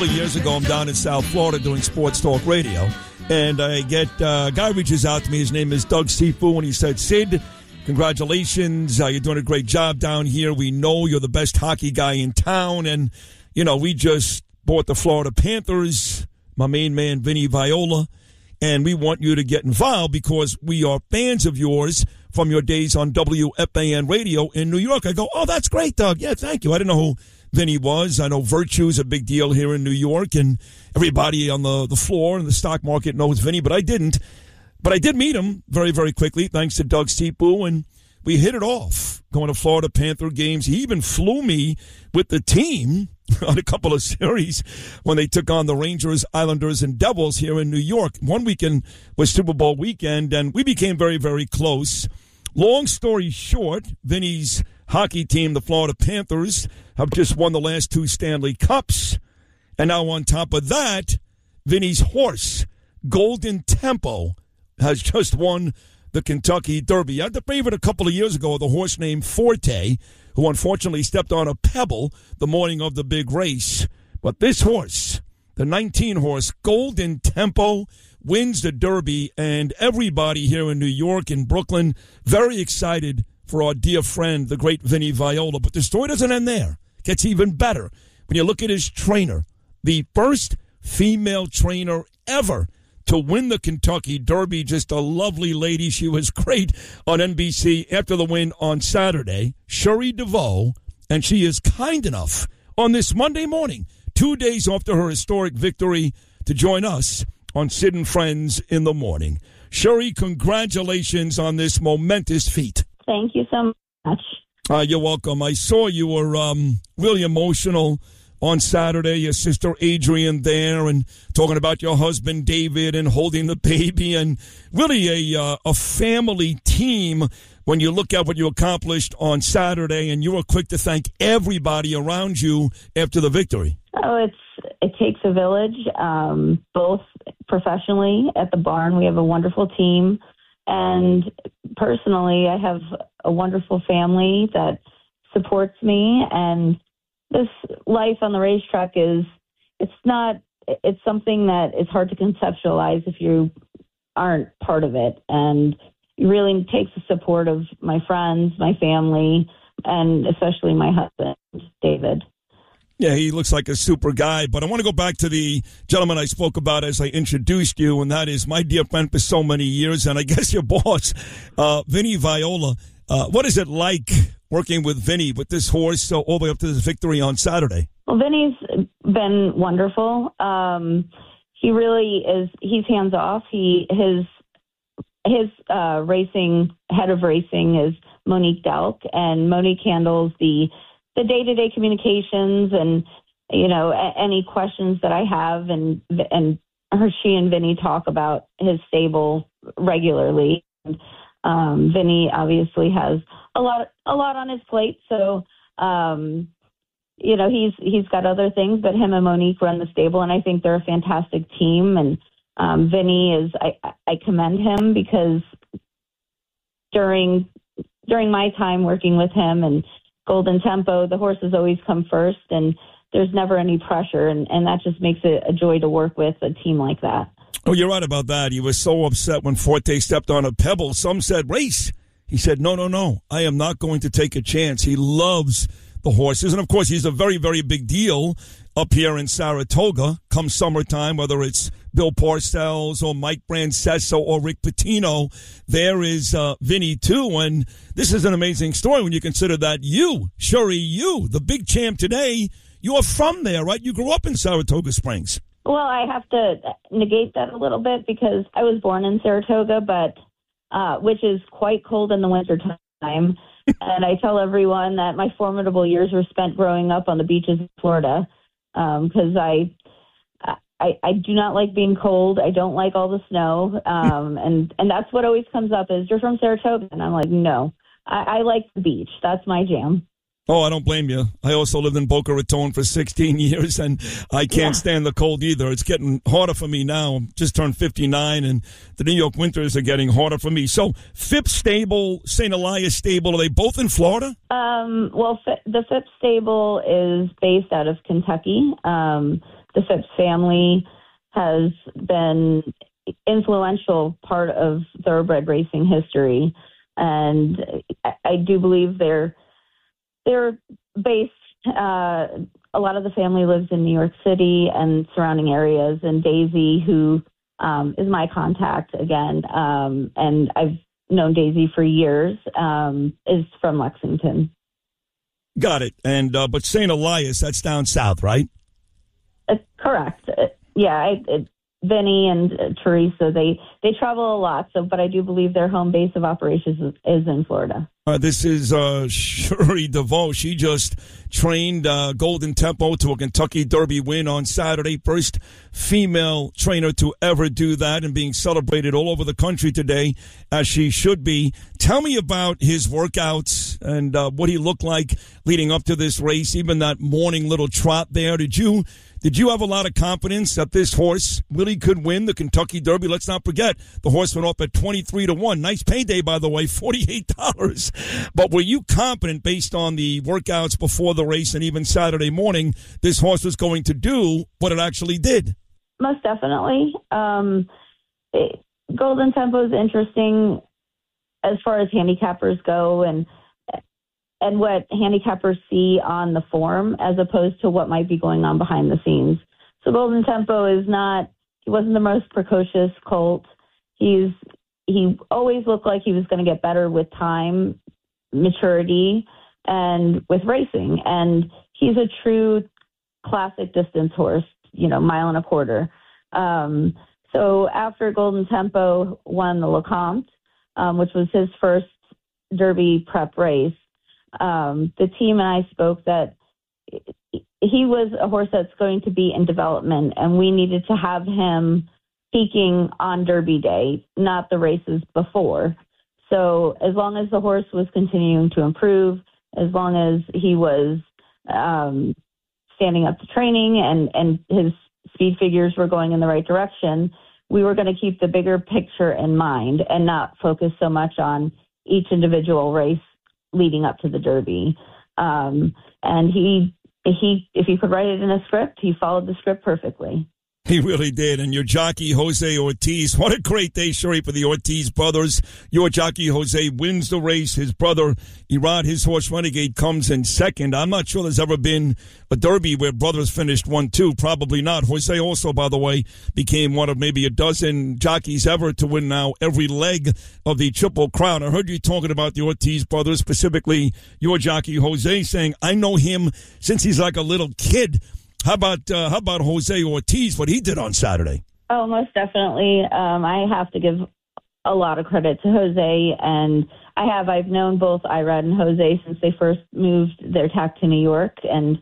Years ago, I'm down in South Florida doing sports talk radio, and I get a guy reaches out to me. His name is Doug Sifu, and he said, Sid, congratulations. You're doing a great job down here. We know you're the best hockey guy in town, and, you know, we just bought the Florida Panthers, my main man, Vinny Viola, and we want you to get involved because we are fans of yours from your days on WFAN radio in New York. I go, oh, that's great, Doug. Yeah, thank you. I didn't know who Vinny was. I know Virtue's a big deal here in New York, and everybody on the floor in the stock market knows Vinny, but I didn't. But I did meet him very, very quickly, thanks to Doug Sipu, and we hit it off going to Florida Panther games. He even flew me with the team on a couple of series when they took on the Rangers, Islanders, and Devils here in New York. One weekend was Super Bowl weekend, and we became very, very close. Long story short, Vinny's hockey team, the Florida Panthers, have just won the last 2 Stanley Cups. And now on top of that, Vinny's horse, Golden Tempo, has just won the Kentucky Derby. I had the favorite a couple of years ago, the horse named Forte, who unfortunately stepped on a pebble the morning of the big race. But this horse, the 19-horse Golden Tempo, wins the Derby, and everybody here in New York and Brooklyn very excited for our dear friend, the great Vinny Viola. But the story doesn't end there. It gets even better when you look at his trainer, the first female trainer ever to win the Kentucky Derby. Just a lovely lady. She was great on NBC after the win on Saturday, Sherry DeVoe, and she is kind enough on this Monday morning, 2 days after her historic victory, to join us on Sid and Friends in the Morning. Sherry, congratulations on this momentous feat. Thank you so much. You're welcome. I saw you were really emotional on Saturday, your sister Adrian there, and talking about your husband David and holding the baby, and really a family team when you look at what you accomplished on Saturday, and you were quick to thank everybody around you after the victory. Oh, it takes a village, both professionally at the barn. We have a wonderful team, and personally, I have a wonderful family that supports me, and this life on the racetrack it's something that is hard to conceptualize if you aren't part of it. And it really takes the support of my friends, my family, and especially my husband, David. Yeah, he looks like a super guy. But I want to go back to the gentleman I spoke about as I introduced you, and that is my dear friend for so many years, and I guess your boss, Vinny Viola. What is it like working with Vinny, with this horse, all the way up to this victory on Saturday? Well, Vinny's been wonderful. He really is. He's hands off. His racing head of racing is Monique Delk, and Monique handles the day-to-day communications and, you know, any questions that I have, and she and Vinny talk about his stable regularly. Vinny obviously has a lot on his plate, so you know, he's got other things, but him and Monique run the stable, and I think they're a fantastic team. And Vinny is, I commend him, because during my time working with him and Golden Tempo, the horses always come first, and there's never any pressure, and that just makes it a joy to work with a team like that. Oh, you're right about that. He was so upset when Forte stepped on a pebble. Some said, race. He said, no, I am not going to take a chance. He loves the horses. And, of course, he's a very, very big deal up here in Saratoga come summertime, whether it's Bill Parcells or Mike Brancesso or Rick Pitino. There is Vinny, too. And this is an amazing story when you consider that Sherry, the big champ today, you are from there, right? You grew up in Saratoga Springs. Well, I have to negate that a little bit, because I was born in Saratoga, but which is quite cold in the wintertime. And I tell everyone that my formidable years were spent growing up on the beaches of Florida, because I do not like being cold. I don't like all the snow. And that's what always comes up is, you're from Saratoga. And I'm like, no, I like the beach. That's my jam. Oh, I don't blame you. I also lived in Boca Raton for 16 years, and I can't stand the cold either. It's getting harder for me now. I'm just turned 59, and the New York winters are getting harder for me. So, Phipps Stable, St. Elias Stable, are they both in Florida? Well, the Phipps Stable is based out of Kentucky. the Phipps family has been influential part of thoroughbred racing history, and I do believe they're based. A lot of the family lives in New York City and surrounding areas, and Daisy, who is my contact again, and I've known Daisy for years, is from Lexington. Got it. And but St. Elias, that's down south, right? Correct. Yeah, Vinny and Teresa, they travel a lot. But I do believe their home base of operations is in Florida. This is Shuri DeVoe. She just trained Golden Tempo to a Kentucky Derby win on Saturday. First female trainer to ever do that, and being celebrated all over the country today, as she should be. Tell me about his workouts and what he looked like leading up to this race, even that morning little trot there. Did you have a lot of confidence that this horse really could win the Kentucky Derby? Let's not forget, the horse went off at 23-1. Nice payday, by the way, $48. But were you confident, based on the workouts before the race and even Saturday morning, this horse was going to do what it actually did? Most definitely. Golden Tempo is interesting as far as handicappers go, and what handicappers see on the form as opposed to what might be going on behind the scenes. So Golden Tempo he wasn't the most precocious colt. He always looked like he was going to get better with time, maturity, and with racing. And he's a true classic distance horse, mile and a quarter. So after Golden Tempo won the Lecomte, which was his first Derby prep race, the team and I spoke that he was a horse that's going to be in development, and we needed to have him peaking on Derby Day, not the races before. So as long as the horse was continuing to improve, as long as he was standing up to training and his speed figures were going in the right direction, we were going to keep the bigger picture in mind and not focus so much on each individual race leading up to the Derby. And he, if you could write it in a script, he followed the script perfectly. He really did. And your jockey, Jose Ortiz, what a great day, Sherry, for the Ortiz brothers. Your jockey, Jose, wins the race. His brother, Erod, his horse, Renegade, comes in second. I'm not sure there's ever been a Derby where brothers finished 1-2. Probably not. Jose also, by the way, became one of maybe a dozen jockeys ever to win now every leg of the Triple Crown. I heard you talking about the Ortiz brothers, specifically your jockey, Jose, saying, I know him since he's like a little kid. How about Jose Ortiz, what he did on Saturday? Oh, most definitely. I have to give a lot of credit to Jose, and I've known both Irad and Jose since they first moved their tack to New York, and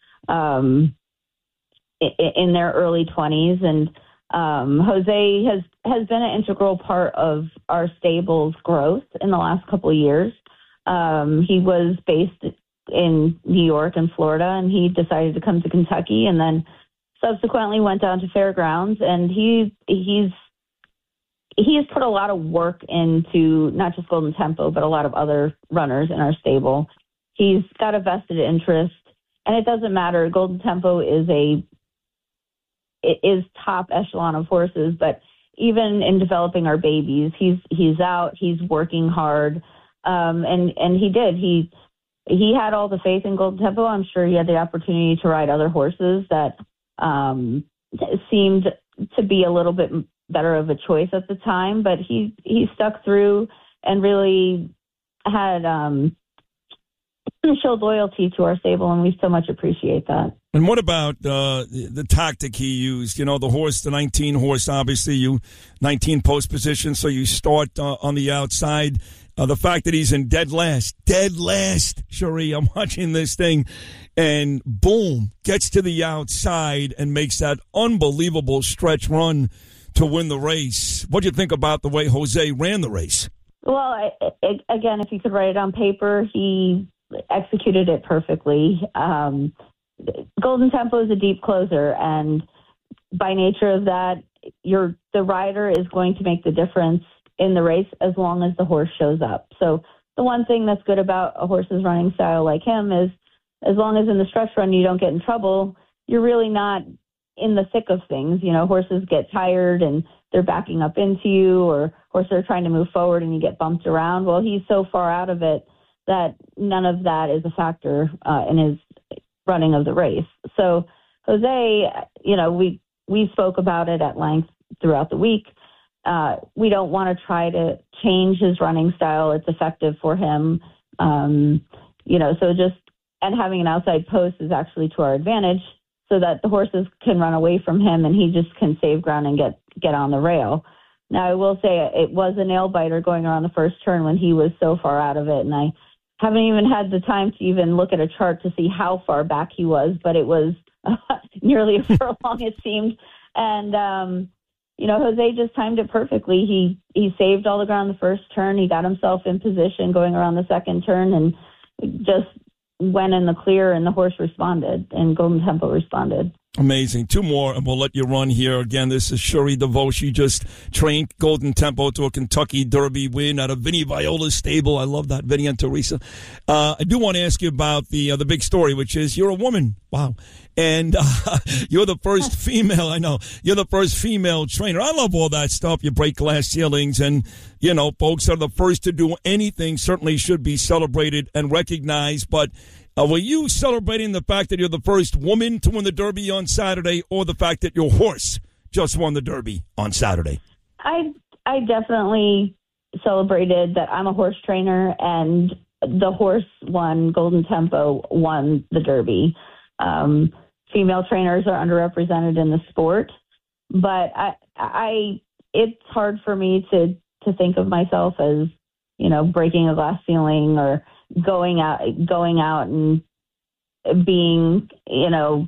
in their early 20s. And Jose has been an integral part of our stable's growth in the last couple of years. He was based in New York and Florida, and he decided to come to Kentucky, and then subsequently went down to Fairgrounds. And he has put a lot of work into not just Golden Tempo, but a lot of other runners in our stable. He's got a vested interest, and it doesn't matter. Golden Tempo is top echelon of horses, but even in developing our babies, he's out, he's working hard, and he did. He had all the faith in Golden Tempo. I'm sure he had the opportunity to ride other horses that seemed to be a little bit better of a choice at the time, but he stuck through and really had showed loyalty to our stable, and we so much appreciate that. And what about the tactic he used? The horse, the 19 horse, obviously, 19 post position, so you start on the outside. The fact that he's in dead last, Cherie, I'm watching this thing, and boom, gets to the outside and makes that unbelievable stretch run to win the race. What do you think about the way Jose ran the race? Well, again, if you could write it on paper, he executed it perfectly. Golden Tempo is a deep closer, and by nature of that, the rider is going to make the difference in the race as long as the horse shows up. So the one thing that's good about a horse's running style like him is as long as in the stretch run you don't get in trouble, you're really not in the thick of things. Horses get tired and they're backing up into you, or horses are trying to move forward and you get bumped around. Well, he's so far out of it that none of that is a factor in his running of the race. So Jose, we spoke about it at length throughout the week. We don't want to try to change his running style. It's effective for him. And having an outside post is actually to our advantage so that the horses can run away from him and he just can save ground and get on the rail. Now, I will say it was a nail biter going around the first turn when he was so far out of it. And I haven't even had the time to even look at a chart to see how far back he was, but it was nearly a furlong, it seemed. And, Jose just timed it perfectly. He saved all the ground the first turn. He got himself in position going around the second turn and just went in the clear, and the horse responded, and Golden Tempo responded. Amazing. Two more, and we'll let you run here. Again, this is Shuri DeVoe. She just trained Golden Tempo to a Kentucky Derby win out of Vinnie Viola's stable. I love that, Vinnie and Teresa. I do want to ask you about the big story, which is you're a woman. Wow. And you're the first female, I know, you're the first female trainer. I love all that stuff. You break glass ceilings, and, folks are the first to do anything certainly should be celebrated and recognized. But were you celebrating the fact that you're the first woman to win the Derby on Saturday, or the fact that your horse just won the Derby on Saturday? I definitely celebrated that I'm a horse trainer, and the horse won. Golden Tempo won the Derby. Female trainers are underrepresented in the sport, but it's hard for me to think of myself as, breaking a glass ceiling or going out and being, an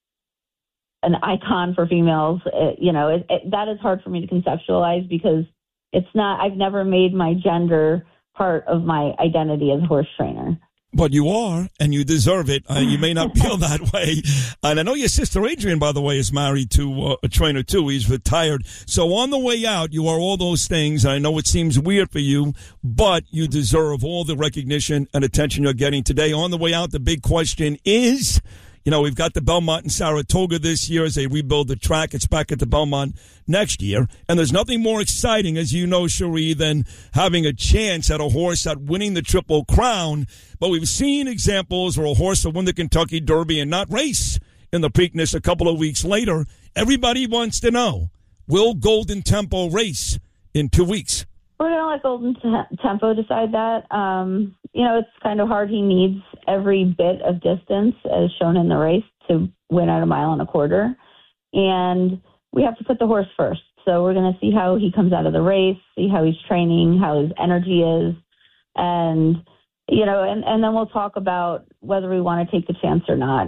icon for females. That is hard for me to conceptualize because I've never made my gender part of my identity as a horse trainer. But you are, and you deserve it. You may not feel that way. And I know your sister Adrian, by the way, is married to a trainer, too. He's retired. So on the way out, you are all those things. I know it seems weird for you, but you deserve all the recognition and attention you're getting today. On the way out, the big question is, we've got the Belmont in Saratoga this year as they rebuild the track. It's back at the Belmont next year. And there's nothing more exciting, as you know, Cherie, than having a chance at a horse at winning the Triple Crown. But we've seen examples where a horse will win the Kentucky Derby and not race in the Preakness a couple of weeks later. Everybody wants to know, will Golden Tempo race in 2 weeks? We're going to let Golden Tempo decide that. It's kind of hard. He needs every bit of distance, as shown in the race, to win at 1.25 miles. And we have to put the horse first. So we're going to see how he comes out of the race, see how he's training, how his energy is. And, and then we'll talk about whether we want to take the chance or not.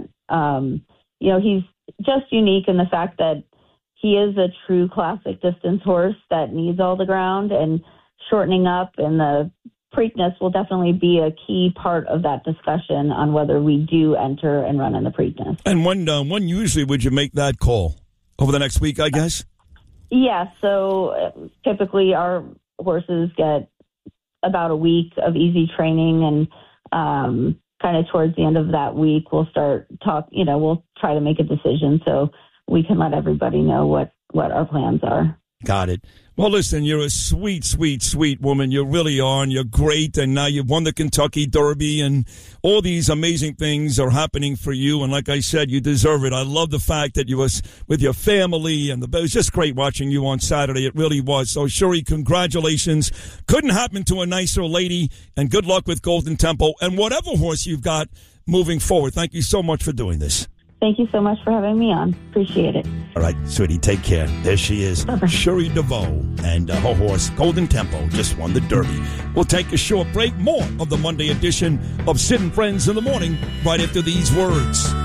He's just unique in the fact that he is a true classic distance horse that needs all the ground, and shortening up in the Preakness will definitely be a key part of that discussion on whether we do enter and run in the Preakness. And when usually would you make that call? Over the next week, I guess? Yeah, so typically our horses get about a week of easy training, and kind of towards the end of that week, we'll we'll try to make a decision so we can let everybody know what our plans are. Got it. Well, listen, you're a sweet, sweet, sweet woman. You really are, and you're great. And now you've won the Kentucky Derby, and all these amazing things are happening for you. And like I said, you deserve it. I love the fact that you was with your family, and it was just great watching you on Saturday. It really was. So, Shuri, congratulations. Couldn't happen to a nicer lady, and good luck with Golden Tempo and whatever horse you've got moving forward. Thank you so much for doing this. Thank you so much for having me on. Appreciate it. All right, sweetie, take care. There she is, Shuri DeVoe, and her horse, Golden Tempo, just won the Derby. We'll take a short break. More of the Monday edition of Sid and Friends in the Morning right after these words.